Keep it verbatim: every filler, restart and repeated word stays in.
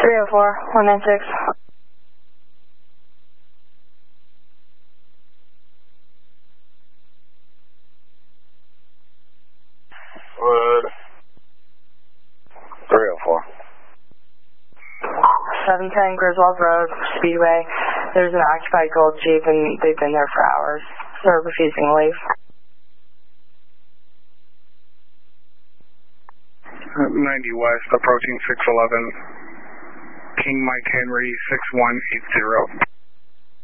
three oh four, one nine six. Wood. three oh four. seven ten Griswold Road, Speedway. There's an occupied gold Jeep and they've been there for hours. They're refusing to leave. ninety West, approaching six eleven. King Mike Henry, six one eight zero.